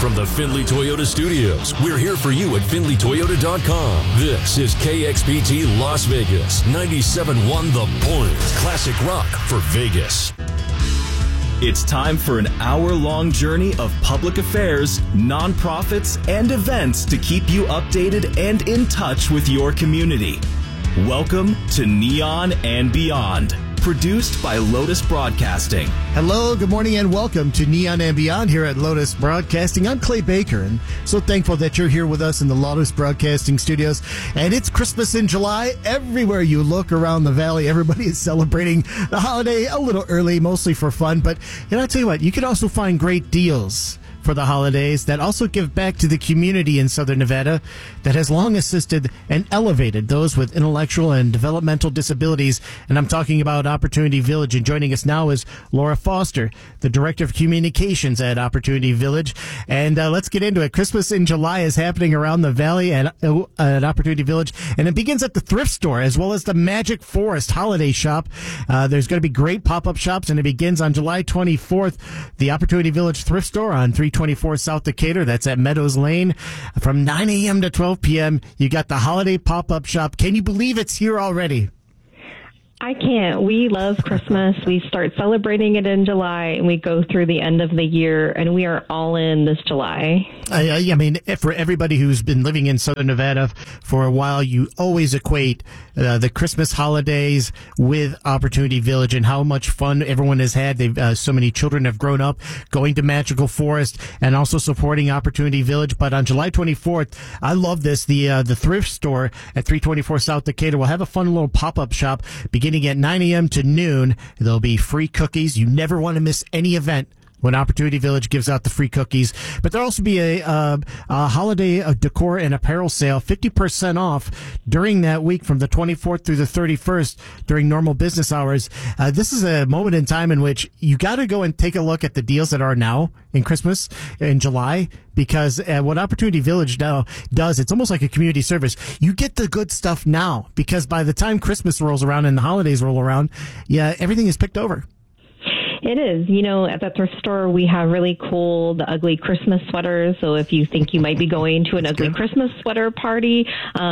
From the Findlay Toyota Studios, we're here for you at FindlayToyota.com. This is KXPT Las Vegas, 97.1 The Point. Classic rock for Vegas. It's time for an hour-long journey of public affairs, nonprofits, and events to keep you updated and in touch with your community. Welcome to Neon and Beyond, produced by Lotus Broadcasting. Hello, good morning, and welcome to Neon and Beyond here at Lotus Broadcasting. I'm Clay Baker, and so thankful that you're here with us in the Lotus Broadcasting studios. And it's Christmas in July. Everywhere you look around the valley, everybody is celebrating the holiday a little early, mostly for fun. But I'll tell you what, you can also find great deals for the holidays that also give back to the community in Southern Nevada that has long assisted and elevated those with intellectual and developmental disabilities. And I'm talking about Opportunity Village. And joining us now is Laura Foster, the Director of Communications at Opportunity Village. And let's get into it. Christmas in July is happening around the valley at Opportunity Village. And it begins at the thrift store as well as the Magic Forest holiday shop. There's going to be great pop-up shops, and it begins on July 24th. The Opportunity Village thrift store on 324 South Decatur. That's at Meadows Lane. From 9 a.m. to 12 p.m., you got the holiday pop-up shop. Can you believe it's here already? I can't. We love Christmas. We start celebrating it in July, and we go through the end of the year, and we are all in this July. I mean, for everybody who's been living in Southern Nevada for a while, you always equate the Christmas holidays with Opportunity Village and how much fun everyone has had. So many children have grown up going to Magical Forest and also supporting Opportunity Village. But on July 24th, I love this. The thrift store at 324 South Decatur will have a fun little pop-up shop beginning at 9 a.m. to noon. There'll be free cookies. You never want to miss any event when Opportunity Village gives out the free cookies. But there'll also be a holiday decor and apparel sale, 50% off during that week from the 24th through the 31st during normal business hours. This is a moment in time in which you got to go and take a look at the deals that are now in Christmas in July, because what Opportunity Village now does, it's almost like a community service. You get the good stuff now, because by the time Christmas rolls around and the holidays roll around, everything is picked over. It is. You know, at the thrift store, we have really cool, the ugly Christmas sweaters. So if you think you might be going to an ugly Christmas sweater party,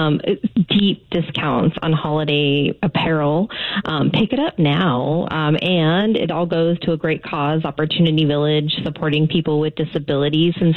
deep discounts on holiday apparel. Pick it up now. And it all goes to a great cause, Opportunity Village, supporting people with disabilities since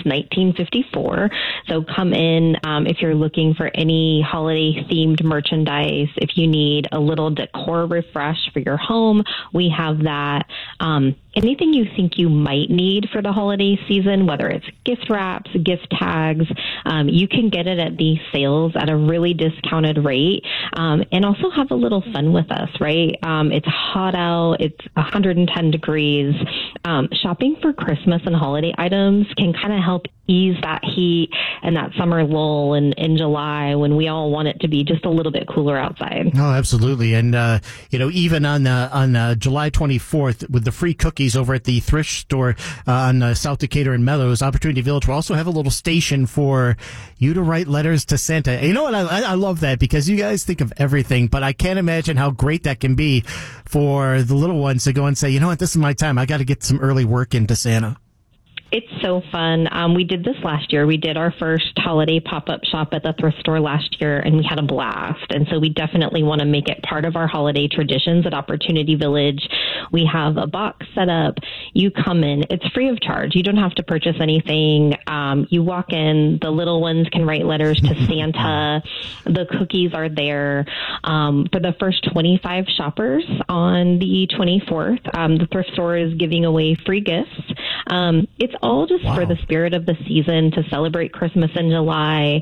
1954. So come in if you're looking for any holiday-themed merchandise. If you need a little decor refresh for your home, we have that. Anything you think you might need for the holiday season, whether it's gift wraps, gift tags, you can get it at these sales at a really discounted rate, and also have a little fun with us, right? It's hot out. It's 110 degrees. Shopping for Christmas and holiday items can kind of help ease that heat and that summer lull in July when we all want it to be just a little bit cooler outside. Oh, absolutely. And, even on July 24th with the free cookies over at the thrift store on South Decatur and Meadows, Opportunity Village will also have a little station for you to write letters to Santa. You know what? I love that, because you guys think of everything, but I can't imagine how great that can be for the little ones to go and say, you know what, this is my time. I got to get some early work into Santa. It's so fun. We did this last year. We did our first holiday pop-up shop at the thrift store last year, and we had a blast. And so we definitely want to make it part of our holiday traditions at Opportunity Village. We have a box set up. You come in. It's free of charge. You don't have to purchase anything. You walk in. The little ones can write letters to Santa. The cookies are there. For the first 25 shoppers on the 24th, the thrift store is giving away free gifts. It's all just for the spirit of the season, to celebrate Christmas in July.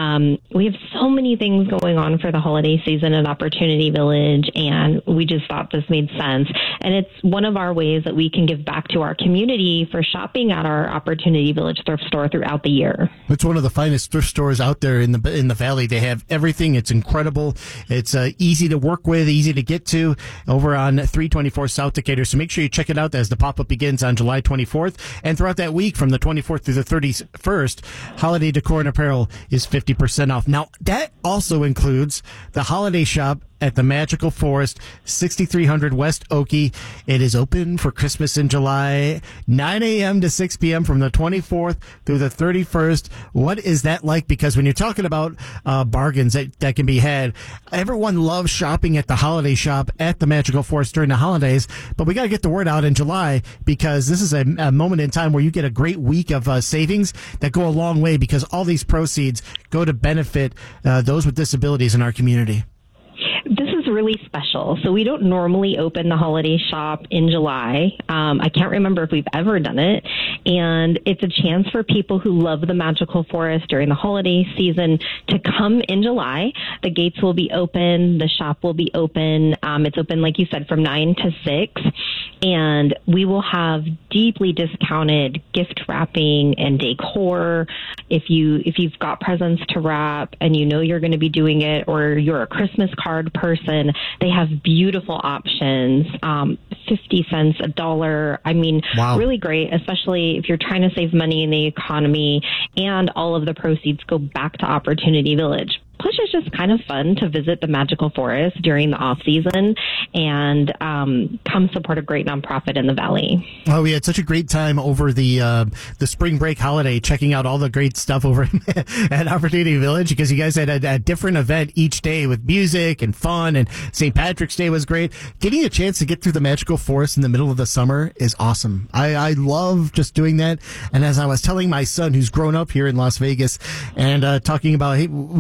We have so many things going on for the holiday season at Opportunity Village, and we just thought this made sense. And it's one of our ways that we can give back to our community for shopping at our Opportunity Village thrift store throughout the year. It's one of the finest thrift stores out there in the valley. They have everything. It's incredible. It's easy to work with, easy to get to over on 324 South Decatur. So make sure you check it out as the pop-up begins on July 24th. And throughout that week from the 24th through the 31st, holiday decor and apparel is 50% off. Now, that also includes the holiday shop at the Magical Forest, 6300 West Oakey. It is open for Christmas in July, 9 a.m. to 6 p.m. from the 24th through the 31st. What is that like? Because when you're talking about bargains that can be had, everyone loves shopping at the holiday shop at the Magical Forest during the holidays, but we got to get the word out in July because this is a moment in time where you get a great week of savings that go a long way because all these proceeds go to benefit those with disabilities in our community. This is really special. So we don't normally open the holiday shop in July. I can't remember if we've ever done it. And it's a chance for people who love the Magical Forest during the holiday season to come in July. The gates will be open. The shop will be open. It's open, like you said, from 9 to 6. And we will have deeply discounted gift wrapping and decor. If you've got presents to wrap and you know you're going to be doing it, or you're a Christmas card person, they have beautiful options. 50 cents, $1. I mean, wow. Really great, especially if you're trying to save money in the economy, and all of the proceeds go back to Opportunity Village. Plus, it's just kind of fun to visit the Magical Forest during the off season and come support a great nonprofit in the Valley. Oh, we had such a great time over the spring break holiday, checking out all the great stuff over at Opportunity Village, because you guys had a different event each day with music and fun, and St. Patrick's Day was great. Getting a chance to get through the Magical Forest in the middle of the summer is awesome. I love just doing that. And as I was telling my son, who's grown up here in Las Vegas, and talking about, hey,